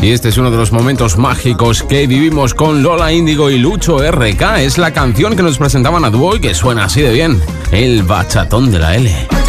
Y este es uno de los momentos mágicos que vivimos con Lola Índigo y Lucho RK. Es la canción que nos presentaban a dúo y que suena así de bien. El bachatón de la L.